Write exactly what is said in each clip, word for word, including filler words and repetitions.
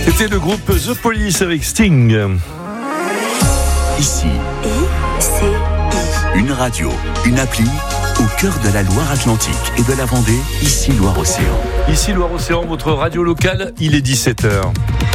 C'était le groupe The Police avec Sting. Ici, I C I. une radio, une appli au cœur de la Loire-Atlantique et de la Vendée, ici Loire-Océan. Ici Loire-Océan, votre radio locale, il est dix-sept heures.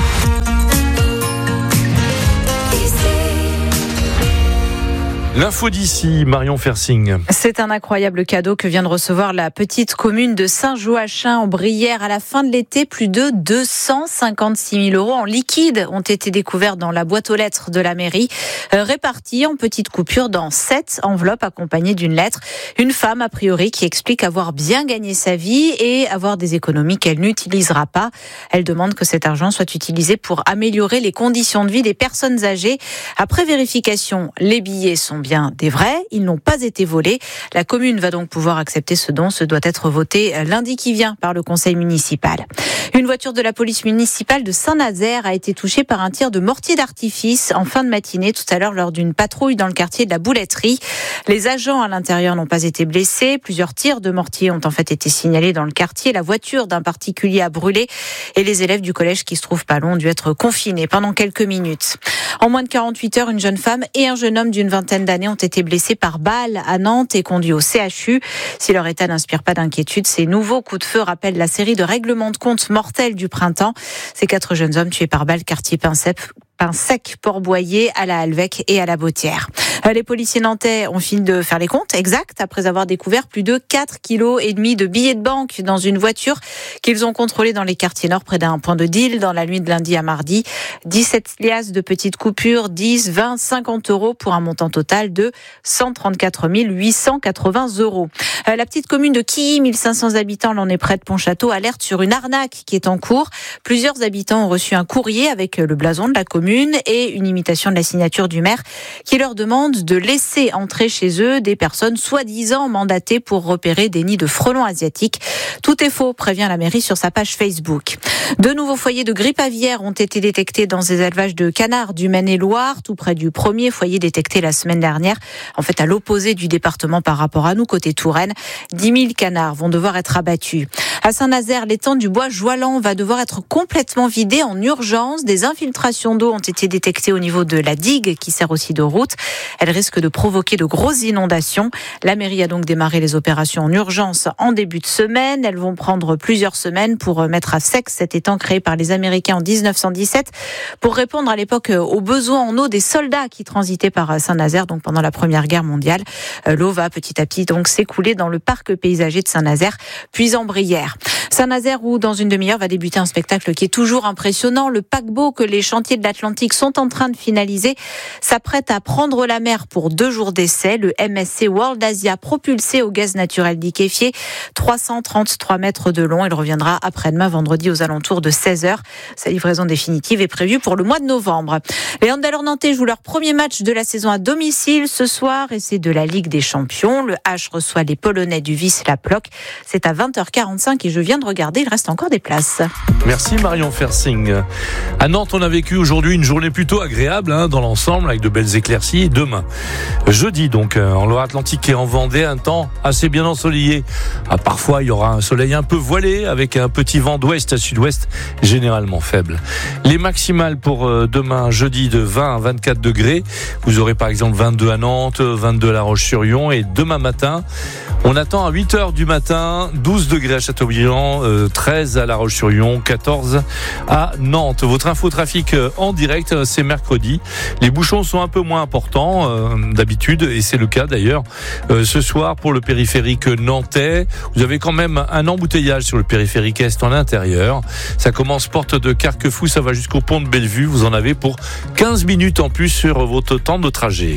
L'info d'ici, Marion Fersing. C'est un incroyable cadeau que vient de recevoir la petite commune de Saint-Joachim en Brière. À la fin de l'été, plus de deux cent cinquante-six mille euros en liquide ont été découverts dans la boîte aux lettres de la mairie, euh, répartis en petites coupures dans sept enveloppes accompagnées d'une lettre. Une femme, a priori, qui explique avoir bien gagné sa vie et avoir des économies qu'elle n'utilisera pas. Elle demande que cet argent soit utilisé pour améliorer les conditions de vie des personnes âgées. Après vérification, les billets sont bien des vrais, ils n'ont pas été volés. La commune va donc pouvoir accepter ce don. Ce doit être voté lundi qui vient par le conseil municipal. Une voiture de la police municipale de Saint-Nazaire a été touchée par un tir de mortier d'artifice en fin de matinée tout à l'heure lors d'une patrouille dans le quartier de la Bouletterie. Les agents à l'intérieur n'ont pas été blessés. Plusieurs tirs de mortier ont en fait été signalés dans le quartier. La voiture d'un particulier a brûlé et les élèves du collège qui se trouvent pas loin ont dû être confinés pendant quelques minutes. En moins de quarante-huit heures, une jeune femme et un jeune homme d'une vingtaine d'années ont été blessés par balle à Nantes et conduits au C H U. Si leur état n'inspire pas d'inquiétude, ces nouveaux coups de feu rappellent la série de règlements de compte mortels du printemps. Ces quatre jeunes hommes tués par balle, quartier Pinsep, Pinsec, Port-Boyer, à la Halvec et à la Bautière. Les policiers nantais ont fini de faire les comptes exacts après avoir découvert plus de quatre virgule cinq kilos de billets de banque dans une voiture qu'ils ont contrôlée dans les quartiers nord près d'un point de deal dans la nuit de lundi à mardi. dix-sept liasses de petites coupures, dix, vingt, cinquante euros pour un montant total de cent trente-quatre mille huit cent quatre-vingts euros. La petite commune de Quilly, mille cinq cents habitants, l'on est près de Pontchâteau, alerte sur une arnaque qui est en cours. Plusieurs habitants ont reçu un courrier avec le blason de la commune et une imitation de la signature du maire qui leur demande de laisser entrer chez eux des personnes soi-disant mandatées pour repérer des nids de frelons asiatiques. Tout est faux, prévient la mairie sur sa page Facebook. De nouveaux foyers de grippe aviaire ont été détectés dans des élevages de canards du Maine-et-Loire, tout près du premier foyer détecté la semaine dernière. En fait, à l'opposé du département par rapport à nous, côté Touraine, dix mille canards vont devoir être abattus. À Saint-Nazaire, l'étang du bois Joalan va devoir être complètement vidé en urgence. Des infiltrations d'eau ont été détectées au niveau de la digue qui sert aussi de route. Elle risque de provoquer de grosses inondations. La mairie a donc démarré les opérations en urgence en début de semaine. Elles vont prendre plusieurs semaines pour mettre à sec cet étang créé par les Américains en dix-neuf cent dix-sept pour répondre à l'époque aux besoins en eau des soldats qui transitaient par Saint-Nazaire donc pendant la Première Guerre mondiale. L'eau va petit à petit donc s'écouler dans le parc paysager de Saint-Nazaire, puis en Brière. Saint-Nazaire où dans une demi-heure va débuter un spectacle qui est toujours impressionnant. Le paquebot que les chantiers de l'Atlantique sont en train de finaliser s'apprête à prendre la mer pour deux jours d'essai. Le M S C World Asia propulsé au gaz naturel liquéfié, trois cent trente-trois mètres de long. Il reviendra après-demain vendredi aux alentours de seize heures. Sa livraison définitive est prévue pour le mois de novembre. Les handballeurs nantais jouent leur premier match de la saison à domicile ce soir et c'est de la Ligue des Champions. Le H reçoit les Polonais du Wisla Plock. C'est à vingt heures quarante-cinq et je viens de regarder, il reste encore des places. Merci Marion Fersing. À Nantes, on a vécu aujourd'hui une journée plutôt agréable hein, dans l'ensemble avec de belles éclaircies. Demain, jeudi donc, en Loire-Atlantique et en Vendée, un temps assez bien ensoleillé. Ah, parfois, il y aura un soleil un peu voilé avec un petit vent d'ouest à sud-ouest, généralement faible. Les maximales pour demain, jeudi, de vingt à vingt-quatre degrés. Vous aurez par exemple vingt-deux à Nantes, vingt-deux à La Roche-sur-Yon et demain matin, on attend à huit heures du matin, douze degrés à Châteaubriand, euh, treize à La Roche-sur-Yon, quatorze à Nantes. Votre infotrafic en direct, c'est mercredi. Les bouchons sont un peu moins importants euh, d'habitude, et c'est le cas d'ailleurs euh, ce soir pour le périphérique nantais. Vous avez quand même un embouteillage sur le périphérique est en intérieur. Ça commence porte de Carquefou, ça va jusqu'au pont de Bellevue. Vous en avez pour quinze minutes en plus sur votre temps de trajet.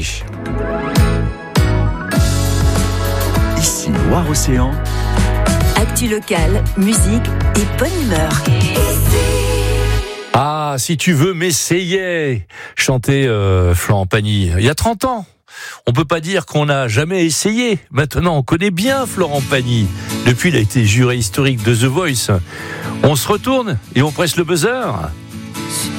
Ici Loire-Océan. Actu locale, musique et bonne humeur. Ah, si tu veux m'essayer, chantait euh, Florent Pagny il y a trente ans. On peut pas dire qu'on n'a jamais essayé. Maintenant, on connaît bien Florent Pagny. Depuis, il a été juré historique de The Voice. On se retourne et on presse le buzzer.